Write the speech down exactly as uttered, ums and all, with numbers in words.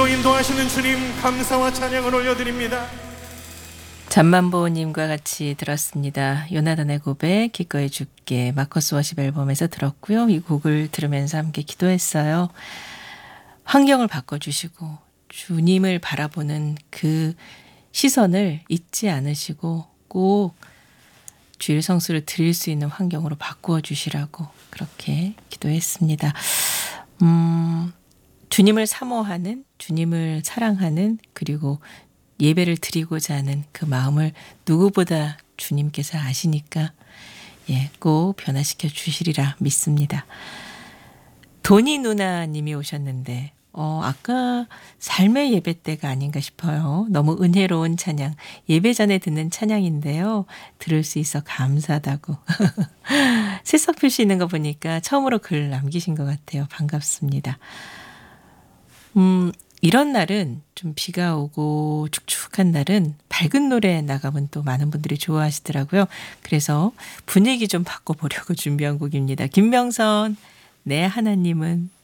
길로 인도하시는 주님 감사와 찬양을 올려드립니다. 잠만보님과 같이 들었습니다. 요나단의 고백 기꺼이 줄게 마커스 워십 앨범에서 들었고요. 이 곡을 들으면서 함께 기도했어요. 환경을 바꿔주시고 주님을 바라보는 그 시선을 잊지 않으시고 꼭 주일 성수를 드릴 수 있는 환경으로 바꾸어 주시라고 그렇게 기도했습니다. 음, 주님을 사모하는, 주님을 사랑하는, 그리고 예배를 드리고자 하는 그 마음을 누구보다 주님께서 아시니까 예, 꼭 변화시켜 주시리라 믿습니다. 도니 누나님이 오셨는데 어, 아까 삶의 예배 때가 아닌가 싶어요. 너무 은혜로운 찬양, 예배 전에 듣는 찬양인데요. 들을 수 있어 감사하다고. 새싹 표시있는 거 보니까 처음으로 글 남기신 것 같아요. 반갑습니다. 음, 이런 날은 좀 비가 오고 축축한 날은 밝은 노래 나가면 또 많은 분들이 좋아하시더라고요. 그래서 분위기 좀 바꿔보려고 준비한 곡입니다. 김명선, 내 하나님은.